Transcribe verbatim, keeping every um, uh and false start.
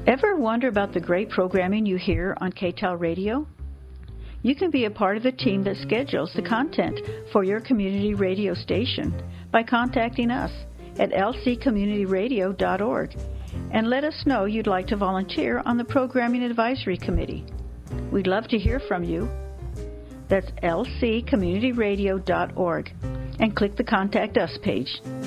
Ever wonder about the great programming you hear on K T E L Radio? You can be a part of the team that schedules the content for your community radio station by contacting us at l c community radio dot org and let us know you'd like to volunteer on the Programming Advisory Committee. We'd love to hear from you. That's l c community radio dot org and click the Contact Us page.